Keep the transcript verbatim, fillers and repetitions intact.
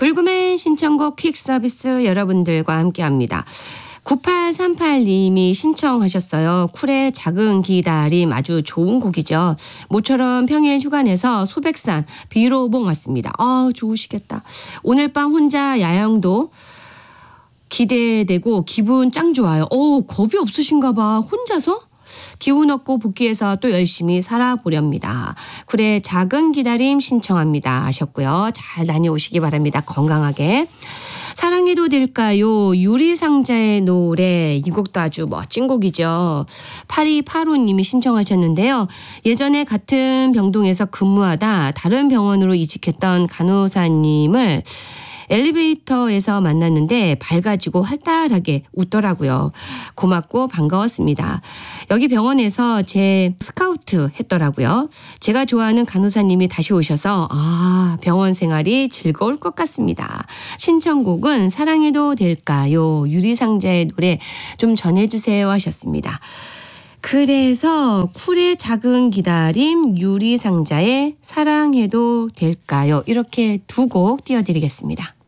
불금의 신청곡 퀵 서비스 여러분들과 함께합니다. 구팔삼팔 님이 신청하셨어요. 쿨의 작은 기다림 아주 좋은 곡이죠. 모처럼 평일 휴가 내서 소백산 비로봉 왔습니다. 아 좋으시겠다. 오늘 밤 혼자 야영도 기대되고 기분 짱 좋아요. 오 겁이 없으신가 봐. 혼자서? 기운 얻고 복귀해서 또 열심히 살아보렵니다. 쿨의 작은 기다림 신청합니다 하셨고요. 잘 다녀오시기 바랍니다. 건강하게. 사랑해도 될까요? 유리상자의 노래. 이 곡도 아주 멋진 곡이죠. 팔이팔오 님이 신청하셨는데요. 예전에 같은 병동에서 근무하다 다른 병원으로 이직했던 간호사님을 엘리베이터에서 만났는데 밝아지고 활달하게 웃더라고요. 고맙고 반가웠습니다. 여기 병원에서 제 스카우트 했더라고요. 제가 좋아하는 간호사님이 다시 오셔서 아 병원 생활이 즐거울 것 같습니다. 신청곡은 사랑해도 될까요? 유리상자의 노래 좀 전해주세요 하셨습니다. 그래서 쿨의 작은 기다림, 유리상자의 사랑해도 될까요? 이렇게 두 곡 띄워드리겠습니다.